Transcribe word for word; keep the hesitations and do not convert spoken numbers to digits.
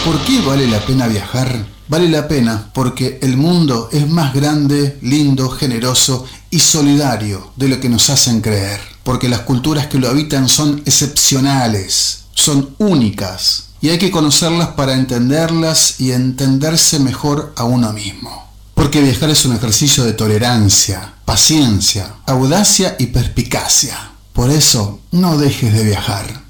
¿Por qué vale la pena viajar? Vale la pena porque el mundo es más grande, lindo, generoso y solidario de lo que nos hacen creer. Porque las culturas que lo habitan son excepcionales, son únicas y hay que conocerlas para entenderlas y entenderse mejor a uno mismo. Porque viajar es un ejercicio de tolerancia, paciencia, audacia y perspicacia. Por eso, no dejes de viajar.